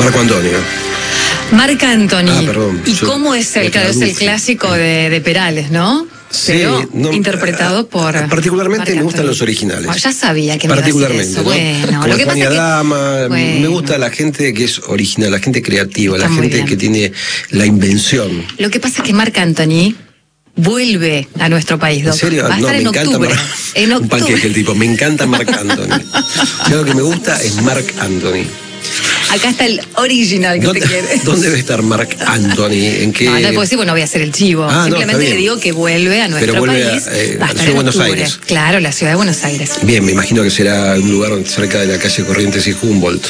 Marco Antonio. Marc Anthony. Perdón. ¿Y cómo es el clásico de Perales, no? Sí, pero interpretado por... Particularmente Marc me gustan Anthony. los originales. Oh, ya sabía que me iba a decir Particularmente, eso. ¿no? Bueno, Como lo que pasa España es que... Dama, Bueno. me gusta la gente que es original, la gente creativa, Está la muy gente bien. que tiene la invención. Lo que pasa es que Marc Anthony vuelve a nuestro país, ¿En Doc. serio? Va a estar me en encanta octubre. En un octubre. panqueque el tipo, me encanta Marc Anthony. Lo que me gusta es Marc Anthony. Acá está el original que te quiere. ¿Dónde debe estar Marc Anthony? ¿En qué? No puedo decir, bueno, voy a hacer el chivo. No, Simplemente está le bien. digo que vuelve a nuestro Pero vuelve país. a Va a la estar ciudad en de Buenos octubre. Aires. Claro, la ciudad de Buenos Aires. Bien, me imagino que será un lugar cerca de la calle Corrientes y Humboldt.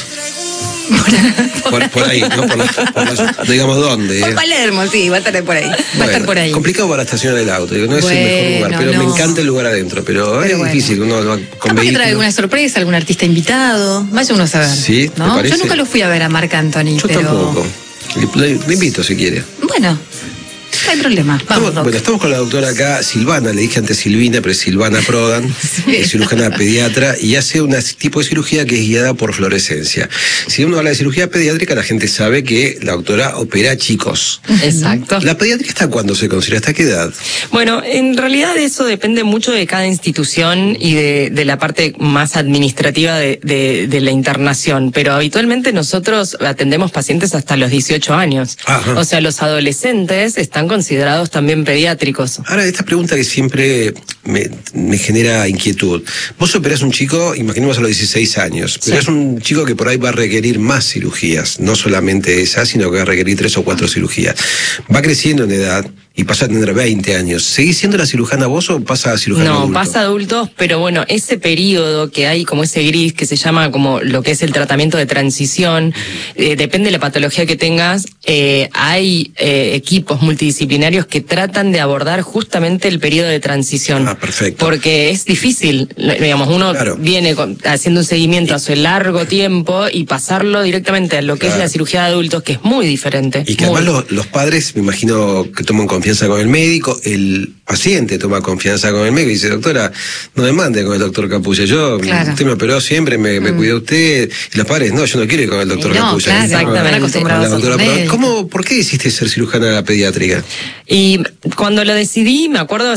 Por ahí, ¿no? Digamos dónde. Por Palermo, sí, va a estar por ahí. Va a estar por ahí. Complicado para estacionar el auto, digo, no es el mejor lugar, pero no. me encanta el lugar adentro, pero es bueno. difícil, uno va con Capaz que trae vehículos. alguna sorpresa, algún artista invitado. Vaya uno a saber. Sí, ¿te ¿no? parece? Yo nunca lo fui a ver a Marc Anthony, Yo pero... tampoco. Le invito si quiere. Bueno, no hay problema. Vamos, Doc. Bueno, estamos con la doctora acá, Silvana, le dije antes Silvina, pero es Silvana Prodan, es cirujana pediatra y hace un tipo de cirugía que es guiada por fluorescencia. Si uno habla de cirugía pediátrica, la gente sabe que la doctora opera chicos. Exacto. ¿La pediatría hasta cuándo se considera? ¿Hasta qué edad? Bueno, en realidad eso depende mucho de cada institución y de la parte más administrativa de la internación, pero habitualmente nosotros atendemos pacientes hasta los 18 años. Ajá. O sea, los adolescentes están considerados también pediátricos. Ahora, esta pregunta que siempre me genera inquietud. Vos operás un chico, imaginemos a los 16 años, pero Sí. es un chico que por ahí va a requerir más cirugías, no solamente esa, sino que va a requerir 3 o 4 cirugías. Va creciendo en edad y pasa a tener 20 años. ¿Seguís siendo la cirujana vos o pasa a cirujano No, adulto? pasa adultos, pero bueno, ese periodo que hay como ese gris que se llama como lo que es el tratamiento de transición, depende de la patología que tengas, hay equipos multidisciplinarios que tratan de abordar justamente el periodo de transición. Ah, perfecto. Porque es difícil, digamos, uno Claro. viene haciendo un seguimiento hace largo tiempo y pasarlo directamente a lo que Claro. es la cirugía de adultos, que es muy diferente. Y que muy. además los padres, me imagino que toman confianza con el médico, el paciente toma confianza con el médico y dice, doctora, no me mande con el doctor Capulla, Claro. usted me operó siempre, me cuidó usted, y los padres, no, yo no quiero ir con el doctor No, Capulla. claro, Exactamente. están acostumbrados Con la a doctora otros Prodan. médicos. ¿Por qué decidiste ser cirujana pediátrica? Y cuando lo decidí, me acuerdo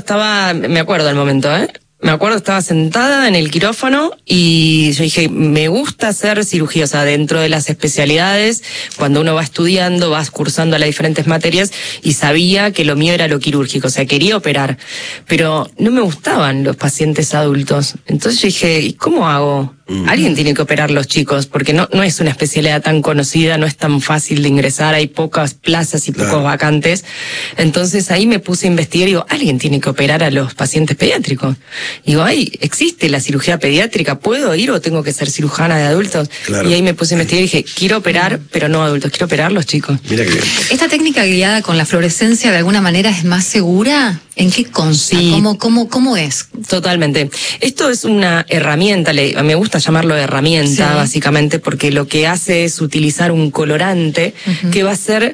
al momento, me acuerdo, estaba sentada en el quirófano y yo dije, me gusta hacer cirugía, o sea, dentro de las especialidades, cuando uno va estudiando, vas cursando las diferentes materias y sabía que lo mío era lo quirúrgico, o sea, quería operar, pero no me gustaban los pacientes adultos. Entonces yo dije, ¿y cómo hago? Alguien tiene que operar los chicos, porque no es una especialidad tan conocida, no es tan fácil de ingresar, hay pocas plazas y pocos Claro. vacantes. Entonces ahí me puse a investigar y digo, alguien tiene que operar a los pacientes pediátricos. Digo, ¿existe la cirugía pediátrica? ¿Puedo ir o tengo que ser cirujana de adultos? Claro. Y ahí me puse a investigar y dije, quiero operar, pero no adultos, quiero operar los chicos. Mira que bien. ¿Esta técnica guiada con la fluorescencia de alguna manera es más segura? ¿En qué consta? Sí. ¿Cómo es? Totalmente. Esto es una herramienta, me gusta llamarlo herramienta, Sí. básicamente, porque lo que hace es utilizar un colorante que va a ser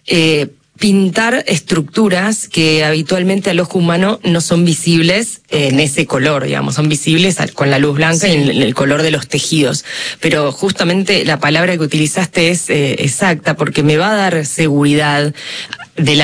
pintar estructuras que habitualmente al ojo humano no son visibles en ese color, digamos, son visibles con la luz blanca Sí. y en el color de los tejidos. Pero justamente la palabra que utilizaste es exacta, porque me va a dar seguridad de la